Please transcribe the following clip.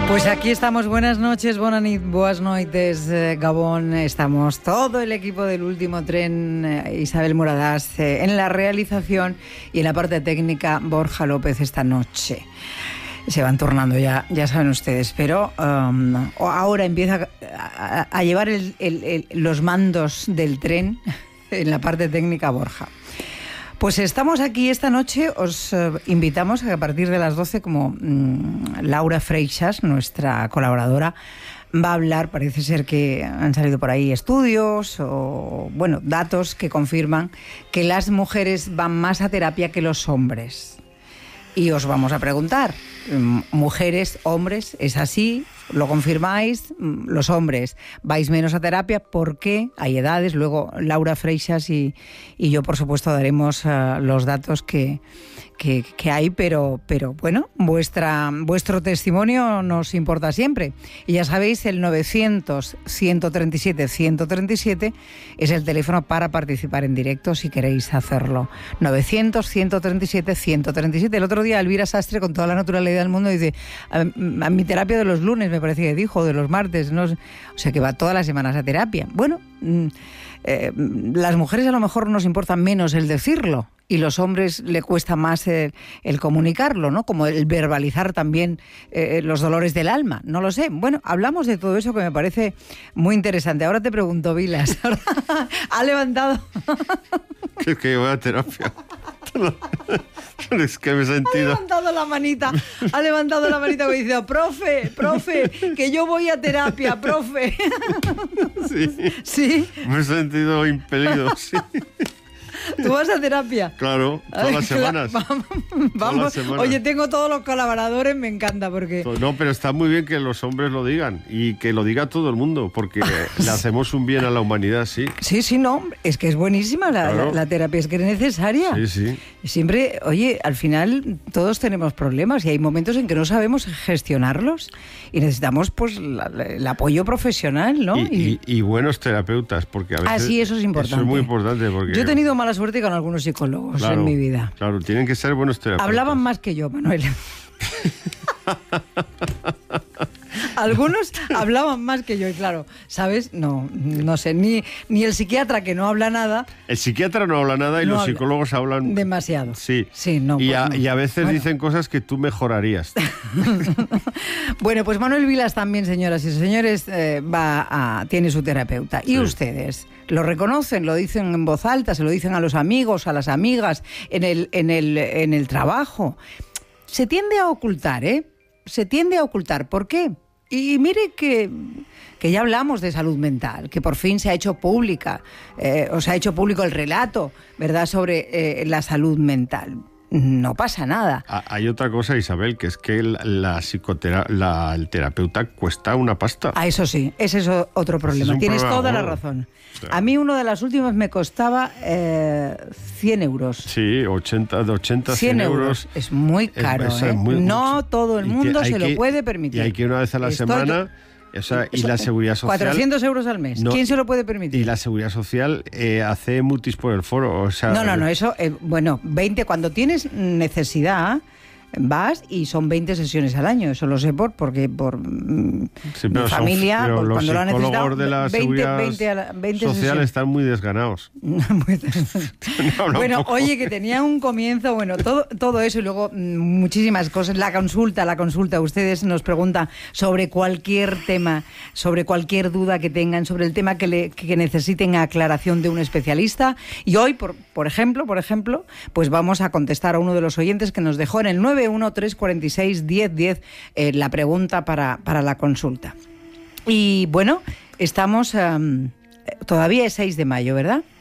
Pues aquí estamos, buenas noches, bona nit, boas noites, Gabón. Estamos todo el equipo del Último Tren, Isabel Moradás en la realización y en la parte técnica Borja López esta noche. Se van turnando ya saben ustedes, pero ahora empieza a llevar los mandos del tren en la parte técnica Borja. Pues estamos aquí esta noche, os invitamos a que a partir de las 12, como Laura Freixas, nuestra colaboradora, va a hablar. Parece ser que han salido por ahí estudios o, bueno, datos que confirman que las mujeres van más a terapia que los hombres. Y os vamos a preguntar, mujeres, hombres, ¿es así? ¿Lo confirmáis? Los hombres vais menos a terapia, ¿por qué? Hay edades. Luego Laura Freixas y yo, por supuesto, daremos los datos que hay, pero bueno, vuestro testimonio nos importa siempre. Y ya sabéis, el 900-137-137 es el teléfono para participar en directo si queréis hacerlo. 900-137-137. El otro día Elvira Sastre, con toda la naturalidad del mundo, dice: a mi terapia de los lunes, me parece que dijo, de los martes, ¿no? O sea que va todas las semanas a terapia. Bueno, las mujeres a lo mejor nos importa menos el decirlo y los hombres le cuesta más el comunicarlo, ¿no? Como el verbalizar también los dolores del alma, no lo sé. Bueno, hablamos de todo eso que me parece muy interesante. Ahora te pregunto, Vilas, ¿ha levantado? Es que yo voy a terapia. Es que me he sentido... Ha levantado la manita y dice: profe, que yo voy a terapia, profe. ¿Sí? Me he sentido impelido, sí. ¿Tú vas a terapia? Claro, todas las semanas. Vamos. Oye, tengo todos los colaboradores, me encanta porque... No, pero está muy bien que los hombres lo digan y que lo diga todo el mundo, porque le hacemos un bien a la humanidad, sí. Sí, no, es que es buenísima la terapia, es que es necesaria. Sí. Siempre, oye, al final todos tenemos problemas y hay momentos en que no sabemos gestionarlos y necesitamos pues el apoyo profesional, ¿no? Y buenos terapeutas, porque a veces... sí, eso es importante. Eso es muy importante porque... Yo he tenido mala suerte con algunos psicólogos en mi vida. Claro, tienen que ser buenos terapeutas. Hablaban más que yo, Manuel. Algunos hablaban más que yo y claro, ¿sabes? No sé, ni el psiquiatra, que no habla nada. El psiquiatra no habla nada y los psicólogos hablan... demasiado. Sí, no. Y a veces dicen cosas que tú mejorarías. Bueno, pues Manuel Vilas también, señoras y señores, tiene su terapeuta. ¿Y ustedes? ¿Lo reconocen? ¿Lo dicen en voz alta? ¿Se lo dicen a los amigos, a las amigas, en el trabajo? Se tiende a ocultar, Se tiende a ocultar. ¿Por qué? Y mire que ya hablamos de salud mental, que por fin se ha hecho pública, se ha hecho público el relato, ¿verdad?, sobre la salud mental. No pasa nada. Hay otra cosa, Isabel, que es que el terapeuta cuesta una pasta. Eso sí, ese es otro problema. Tienes toda la razón. O sea, a mí uno de las últimas me costaba 100 euros. Sí, 100 euros. Es muy caro. No todo el mundo se lo puede permitir. Y hay que ir una vez a la semana... y la seguridad social... 400 euros al mes. ¿Quién se lo puede permitir? Y la seguridad social hace mutis por el foro. No, eso... 20, cuando tienes necesidad... Vas y son 20 sesiones al año, eso lo sé porque por mi familia, pero cuando los lo han necesitado, psicólogos de la seguridad 20 social sesiones. Están muy desganados. Bueno, oye, que tenía un comienzo, todo eso y luego muchísimas cosas. La consulta, ustedes nos preguntan sobre cualquier tema, sobre cualquier duda que tengan, sobre el tema que necesiten aclaración de un especialista. Y hoy, por ejemplo, pues vamos a contestar a uno de los oyentes que nos dejó en el 913461010 la pregunta para la consulta. Y bueno, estamos... todavía es 6 de mayo, ¿verdad?